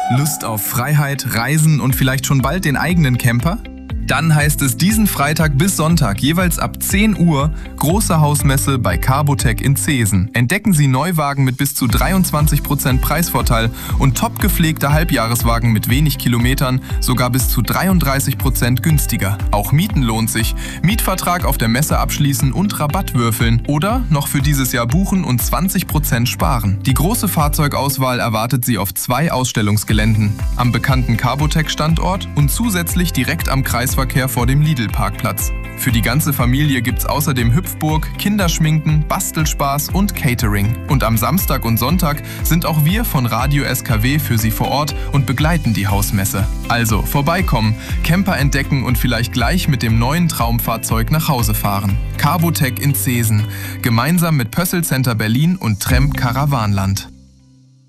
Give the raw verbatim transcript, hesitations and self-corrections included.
Lust auf Freiheit, Reisen und vielleicht schon bald den eigenen Camper? Dann heißt es diesen Freitag bis Sonntag jeweils ab zehn Uhr große Hausmesse bei Carbotec in Zeesen. Entdecken Sie Neuwagen mit bis zu dreiundzwanzig Prozent Preisvorteil und top gepflegte Halbjahreswagen mit wenig Kilometern sogar bis zu dreiunddreißig Prozent günstiger. Auch Mieten lohnt sich. Mietvertrag auf der Messe abschließen und Rabatt würfeln oder noch für dieses Jahr buchen und zwanzig Prozent sparen. Die große Fahrzeugauswahl erwartet Sie auf zwei Ausstellungsgeländen. Am bekannten Carbotec-Standort und zusätzlich direkt am Kreisverkehr vor dem Lidl-Parkplatz. Für die ganze Familie gibt's außerdem Hüpfburg, Kinderschminken, Bastelspaß und Catering. Und am Samstag und Sonntag sind auch wir von Radio S K W für Sie vor Ort und begleiten die Hausmesse. Also vorbeikommen, Camper entdecken und vielleicht gleich mit dem neuen Traumfahrzeug nach Hause fahren. Carbotec in Zeesen, gemeinsam mit Pössl Center Berlin und Tremp Caravanland.